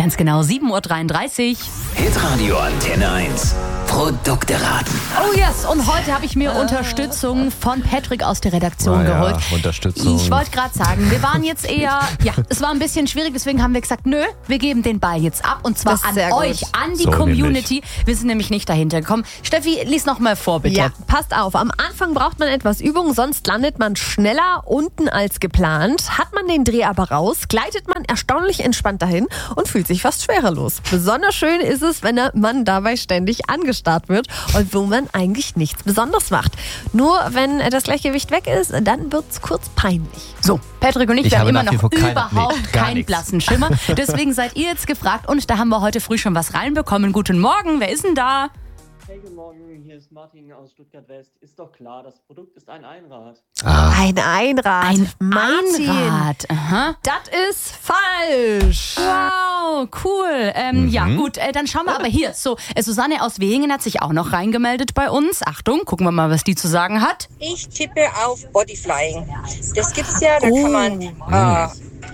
Ganz genau, 7.33 Uhr. Hitradio Antenne 1. Produkte raten. Oh yes, und heute habe ich mir Unterstützung von Patrick aus der Redaktion geholt. Unterstützung. Ich wollte gerade sagen, wir waren jetzt eher, es war ein bisschen schwierig, deswegen haben wir gesagt, nö, wir geben den Ball jetzt ab und zwar Das ist an sehr gut. euch, an die So Community. Wir sind nämlich nicht dahinter gekommen. Steffi, lies noch mal vor, bitte. Ja, passt auf. Am Anfang braucht man etwas Übung, sonst landet man schneller unten als geplant. Hat man den Dreh aber raus, gleitet man erstaunlich entspannt dahin und fühlt sich fast schwerelos. Besonders schön ist es, wenn man dabei ständig angestarrt wird und wo man eigentlich nichts Besonderes macht. Nur wenn das Gleichgewicht weg ist, dann wird's kurz peinlich. So, Patrick und ich wir habe haben immer nach wie noch vor überhaupt gar keinen nichts. blassen Schimmer. Deswegen seid ihr jetzt gefragt und da haben wir heute früh schon was reinbekommen. Guten Morgen, wer ist denn da? Hey, guten Morgen, hier ist Martin aus Stuttgart West. Ist doch klar, das Produkt ist ein Einrad. Ein Einrad. Ein Martin, Einrad. Aha. das ist falsch. Wow, cool. Ja, gut, dann schauen wir aber hier. So, Susanne aus Wehingen hat sich auch noch reingemeldet bei uns. Achtung, gucken wir mal, was die zu sagen hat. Ich tippe auf Bodyflying. Das gibt's ja, da kann man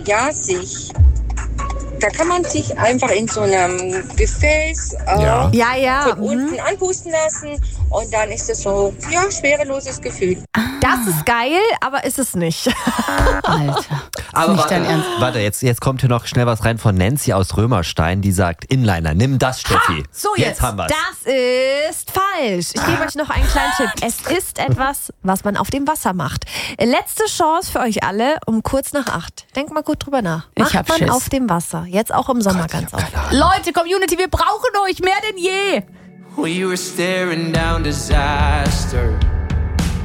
da kann man sich einfach in so einem Gefäß Ja. von unten anpusten lassen und dann ist es so, schwereloses Gefühl. Das ist geil, aber ist es nicht. Alter. Aber Nicht dein Ernst. warte, jetzt kommt hier noch schnell was rein von Nancy aus Römerstein, die sagt, Inliner, nimm das, Steffi. So jetzt. haben wir's. Das ist falsch. Ich gebe euch noch einen kleinen Tipp. Es ist etwas, was man auf dem Wasser macht. Letzte Chance für euch alle um kurz nach 8. Denkt mal gut drüber nach. Ich Macht hab man Schiss. auf dem Wasser. Jetzt auch im Sommer ganz oft. Leute, Community, wir brauchen euch mehr denn je. We were staring down disaster.